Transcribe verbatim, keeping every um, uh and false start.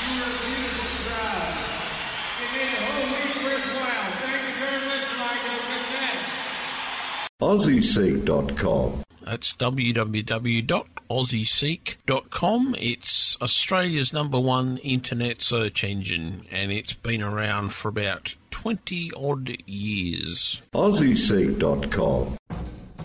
your review and subscribe. It made the whole week worthwhile. Thank you very much, Michael. Good night. Aussie Seek dot com. That's w w w dot aussie seek dot com. It's Australia's number one internet search engine, and it's been around for about twenty odd years. Aussie Seek dot com.